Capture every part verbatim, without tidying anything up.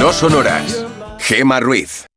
No sonoras. Gemma Ruiz.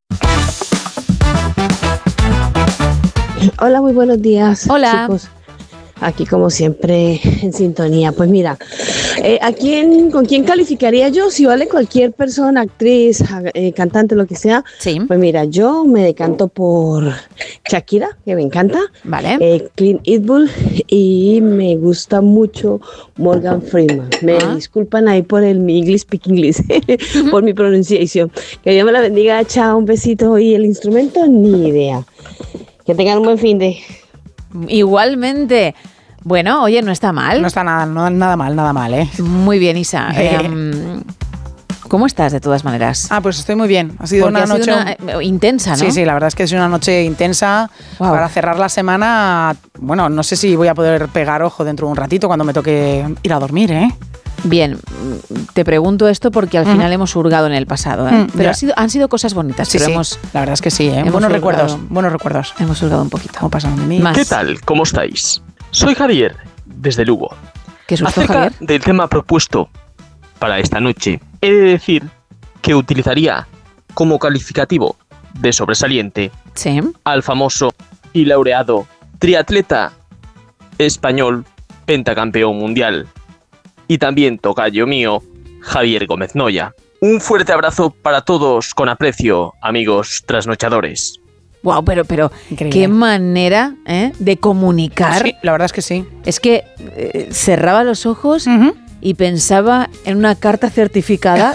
Hola, muy buenos días. Hola. Chicos. Aquí como siempre en sintonía. Pues mira, eh, ¿a quién, ¿con quién calificaría yo? Si vale cualquier persona, actriz, eh, cantante, lo que sea. Sí. Pues mira, yo me decanto por Shakira, que me encanta. Vale. Eh, Clint Eastwood y me gusta mucho Morgan Freeman. Me Ah. disculpan ahí por el mi English speak English, por mi pronunciación. Que Dios me la bendiga. Chao, un besito. Y el instrumento, ni idea. Que tengan un buen fin de... Igualmente. Bueno, oye, no está mal. No está nada, no, nada mal, nada mal, ¿eh? Muy bien, Isa. Eh, um, ¿Cómo estás de todas maneras? Ah, pues estoy muy bien. Ha sido Porque una ha sido noche una, eh, intensa, ¿no? Sí, sí, la verdad es que es una noche intensa. Wow. Para cerrar la semana. Bueno, no sé si voy a poder pegar ojo dentro de un ratito cuando me toque ir a dormir, ¿eh? Bien, te pregunto esto porque al Mm. final hemos hurgado en el pasado, ¿eh? Mm, Pero ya. ha sido, han sido cosas bonitas, Sí, pero sí. hemos, La verdad es que sí, ¿eh? hemos Buenos hurgado. recuerdos, buenos recuerdos. hemos hurgado un poquito. ¿Cómo pasan de mí? Más. ¿Qué tal? ¿Cómo estáis? Soy Javier, desde Lugo. ¿Qué susto, Acerca Javier? del tema propuesto para esta noche, he de decir que utilizaría como calificativo de sobresaliente Sí. al famoso y laureado triatleta español pentacampeón mundial y también tocayo mío, Javier Gómez Noya. Un fuerte abrazo para todos con aprecio, amigos trasnochadores. Wow, pero, pero Increíble. qué manera, ¿eh? de comunicar. Sí, la verdad es que sí. Es que eh, cerraba los ojos Ujú. y pensaba en una carta certificada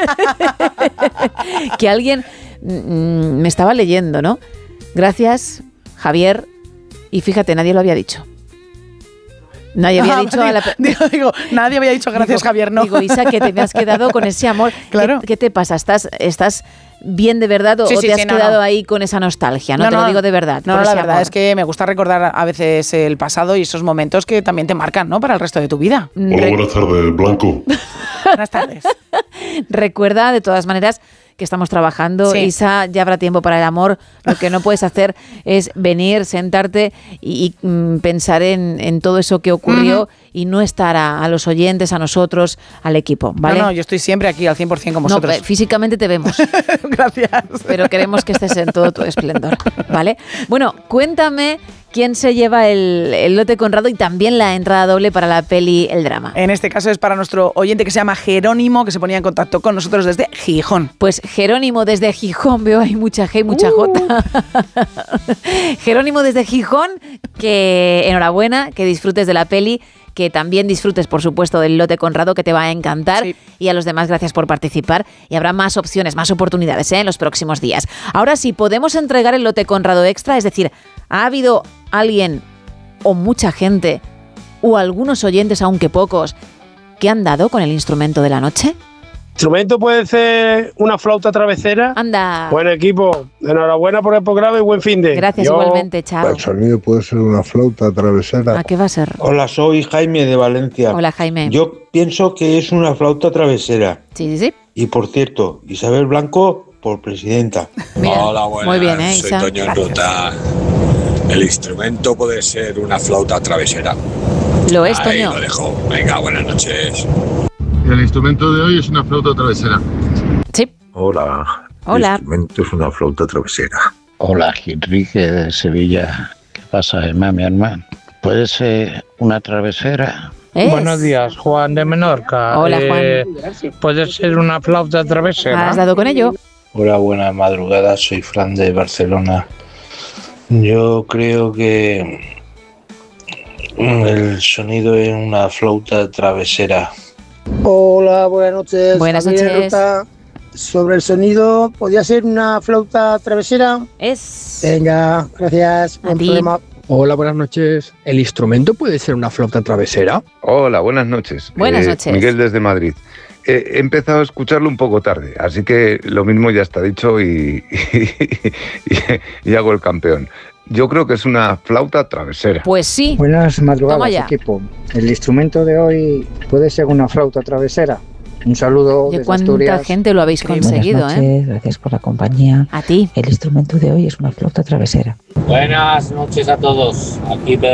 que alguien mm, me estaba leyendo, ¿no? Gracias, Javier. Y fíjate, nadie lo había dicho. Nadie había Ah, dicho a la... pe- digo, digo, nadie había dicho gracias, Digo- Javier, ¿no? Digo, Isa, que te me has quedado con ese amor. Claro. ¿Qué, qué te pasa? ¿Estás, estás bien de verdad o, Sí, o sí, te has sí, no, quedado no. ahí con esa nostalgia? No, te lo digo de verdad. No, por no, la ese verdad amor. es que me gusta recordar a veces el pasado y esos momentos que también te marcan, ¿no? Para el resto de tu vida. Re- Hola, buenas tardes, Blanco. Buenas tardes. Recuerda, de todas maneras, que estamos trabajando. Sí. Isa, ya habrá tiempo para el amor. Lo que no puedes hacer es venir, sentarte y, y, mm, pensar en, en todo eso que ocurrió Ujú. y no estar a, a los oyentes, a nosotros, al equipo, ¿vale? No, no, yo estoy siempre aquí al cien por ciento con No, vosotros. eh, físicamente te vemos, Gracias. pero queremos que estés en todo tu esplendor, ¿vale? Bueno, cuéntame quién se lleva el, el lote Conrado y también la entrada doble para la peli El Drama. En este caso es para nuestro oyente que se llama Jerónimo, que se ponía en contacto con nosotros desde Gijón. Pues Jerónimo desde Gijón, veo hay mucha G y mucha J. Jerónimo desde Gijón, que enhorabuena, que disfrutes de la peli, que también disfrutes, por supuesto, del lote Conrado, que te va a encantar. Sí. Y a los demás, gracias por participar. Y habrá más opciones, más oportunidades, ¿eh? en los próximos días. Ahora sí, podemos entregar el lote Conrado extra, es decir, ¿ha habido alguien o mucha gente o algunos oyentes, aunque pocos, que han dado con el instrumento de la noche? Instrumento puede ser una flauta travesera. Anda. Buen equipo. Enhorabuena por el programa y buen fin de. Gracias Yo- igualmente, chao. El sonido puede ser una flauta travesera. ¿A qué va a ser? Hola, soy Jaime de Valencia. Hola, Jaime. Yo pienso que es una flauta travesera. Sí, sí, sí. Y por cierto, Isabel Blanco por presidenta. Mira, Hola, buenas. muy bien, ¿eh, Soy Isa? Toño en Ruta. El instrumento puede ser una flauta travesera. Lo es, Ahí Toño. lo dejo. Venga, buenas noches. El instrumento de hoy es una flauta travesera. Sí. Hola. Hola. El instrumento es una flauta travesera. Hola, Enrique de Sevilla. ¿Qué pasa, Emma, mi hermano? ¿Puede ser una travesera? ¿Es? Buenos días, Juan de Menorca. Hola, Eh, ¿Puede ser una flauta travesera? ¿Has dado con ello? Hola, buena madrugada. Soy Fran de Barcelona. Yo creo que el sonido es una flauta travesera. Hola, buenas noches. Buenas Javier noches. Ruta. Sobre el sonido, ¿podría ser una flauta travesera? Es. Venga, gracias. A Buen ti. programa. Hola, buenas noches. ¿El instrumento puede ser una flauta travesera? Hola, buenas noches. Buenas Eh, noches. Miguel desde Madrid. Eh, he empezado a escucharlo un poco tarde, así que lo mismo ya está dicho y, y, y hago el campeón. Yo creo que es una flauta travesera. Pues sí. Buenas Toma madrugadas, ya. equipo. El instrumento de hoy puede ser una flauta travesera. Un saludo Oye, desde cuánta Asturias. gente lo habéis conseguido, Buenas ¿eh? noches, gracias por la compañía. A ti. El instrumento de hoy es una flauta travesera. Buenas noches a todos. Aquí